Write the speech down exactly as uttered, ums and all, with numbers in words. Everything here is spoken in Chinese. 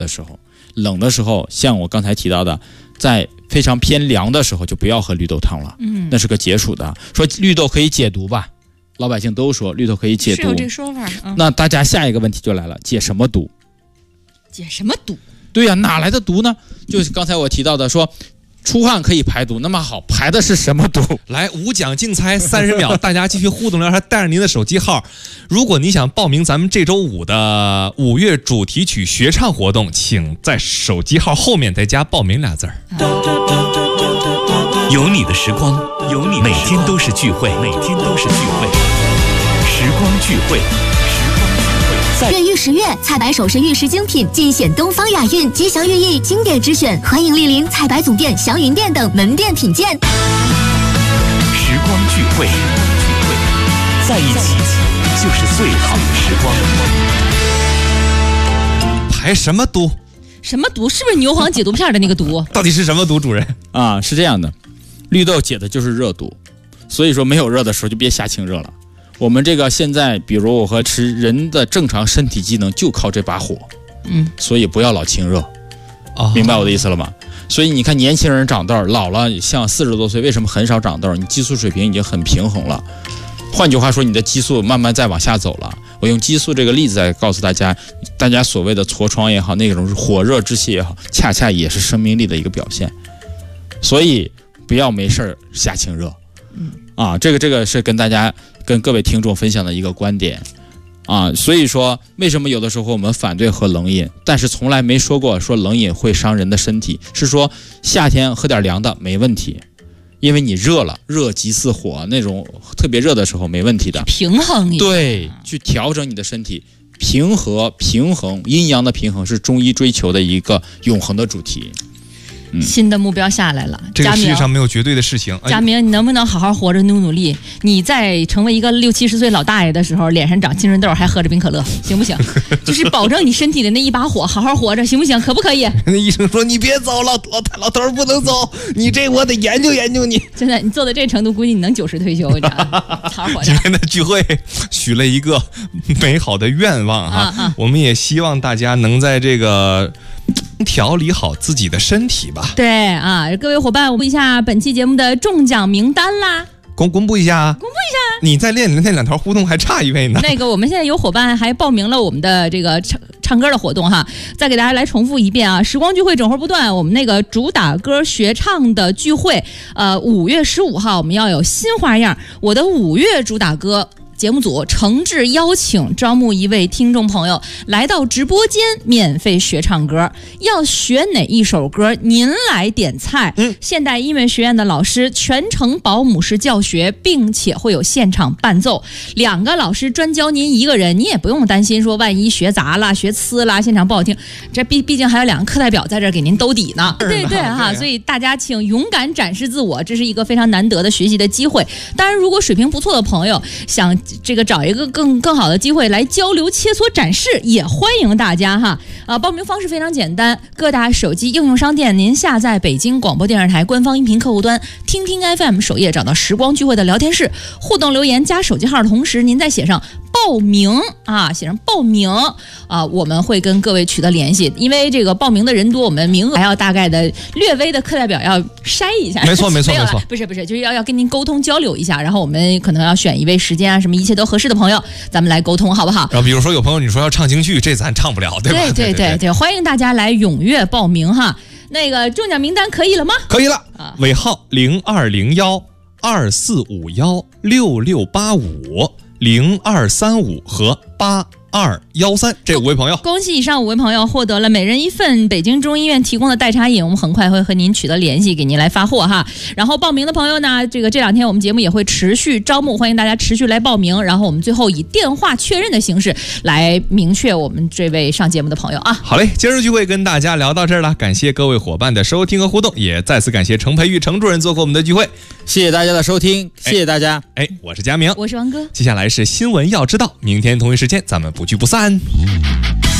的时候，冷的时候，像我刚才提到的，在非常偏凉的时候就不要喝绿豆汤了，嗯，那是个解暑的。说绿豆可以解毒吧，老百姓都说绿豆可以解毒， 是有这个说法。嗯、 那大家下一个问题就来了，解什么毒？ 解什么毒？ 对呀、啊，哪来的毒呢？就是刚才我提到的说。出汗可以排毒，那么好，排的是什么毒？ 来，五讲竞猜三十秒，大家继续互动聊天，带着您的手机号。如果你想报名咱们这周五的五月主题曲学唱活动，请在手机号后面再加报名俩字儿。 有你的时光，有你每天都是聚会，每天都是聚会，时光聚会。 月玉十月，菜百首饰玉石精品尽显东方雅韵，吉祥寓意，经典之选，欢迎莅临菜百总店、祥云店等门店品鉴。 时光聚会，在一起就是最好的时光。 排什么毒？ 什么毒？是不是牛黄解毒片的那个毒？ 到底是什么毒？主任啊，是这样的，绿豆解的就是热毒，所以说没有热的时候就别瞎清热了。我们这个现在，比如我和吃人的正常身体机能就靠这把火，嗯，所以不要老清热，哦、明白我的意思了吗？所以你看，年轻人长痘，老了像四十多岁，为什么很少长痘？你激素水平已经很平衡了。换句话说，你的激素慢慢在往下走了。我用激素这个例子来告诉大家，大家所谓的痤疮也好，那种火热之气也好，恰恰也是生命力的一个表现。所以不要没事瞎清热。嗯啊，这个这个是跟大家跟各位听众分享的一个观点啊，所以说为什么有的时候我们反对喝冷饮，但是从来没说过说冷饮会伤人的身体，是说夏天喝点凉的没问题，因为你热了，热极似火，那种特别热的时候没问题的， 平衡一下， 对，去调整你的身体，平和平衡，阴阳的平衡是中医追求的一个永恒的主题。 嗯、新的目标下来了， 这个世界上没有绝对的事情。 佳明，你能不能好好活着，努努力？你在成为一个六七十岁老大爷的时候，脸上长青春痘，还喝着冰可乐，行不行？就是保证你身体的那一把火，好好活着，行不行？可不可以？ 那医生说你别走，老老老头不能走，你这我得研究研究你。 真的，你做到这程度，估计你能九十退休，你知道吗？好好活着。 今天的聚会许了一个美好的愿望哈、啊啊，我们也希望大家能在这个。调理好自己的身体吧。 对啊，各位伙伴，我们一下本期节目的中奖名单啦。 公公布一下啊！ 公布一下。 你在练的那两条互动还差一位呢。 那个，我们现在有伙伴还报名了我们的这个唱唱歌的活动哈。再给大家来重复一遍啊！时光聚会整活不断，我们那个主打歌学唱的聚会，呃，五月十五号我们要有新花样。我的五月主打歌。节目组诚挚邀请招募一位听众朋友来到直播间免费学唱歌，要学哪一首歌您来点菜。嗯，现代音乐学院的老师全程保姆式教学，并且会有现场伴奏，两个老师专教您一个人，你也不用担心说万一学砸了学呲了现场不好听，这毕毕竟还有两个课代表在这儿给您兜底呢。对对哈，所以大家请勇敢展示自我，这是一个非常难得的学习的机会。当然如果水平不错的朋友想这个找一个更更好的机会来交流切磋展示，也欢迎大家哈。啊，报名方式非常简单，各大手机应用商店您下载北京广播电视台官方音频客户端听听 F M 首页，找到时光聚会的聊天室，互动留言加手机号的同时，您再写上报名啊，写上报名啊，我们会跟各位取得联系。因为这个报名的人多，我们名额还要大概的略微的课代表要筛一下。 没错没错没错， 不是不是，就是要要跟您沟通交流一下，然后我们可能要选一位时间啊什么一切都合适的朋友，咱们来沟通好不好？ 然后比如说有朋友你说要唱京剧，这咱唱不了，对吧？ 对对 对 对, 对, 对，欢迎大家来踊跃报名哈。那个中奖名单可以了吗？ 可以了，啊、尾号零二零幺二四五幺六六八五零二三五和八二幺三，这五位朋友， 恭喜以上五位朋友获得了每人一份北京中医院提供的代茶饮，我们很快会和您取得联系，给您来发货哈。然后报名的朋友呢，这个这两天我们节目也会持续招募，欢迎大家持续来报名。然后我们最后以电话确认的形式来明确我们这位上节目的朋友啊。 好嘞，今日聚会跟大家聊到这儿了，感谢各位伙伴的收听和互动，也再次感谢程培育程主任做客我们的聚会， 谢谢大家的收听，谢谢大家。 哎，我是佳明， 我是王哥， 接下来是新闻要知道，明天同一时间咱们不聚不散。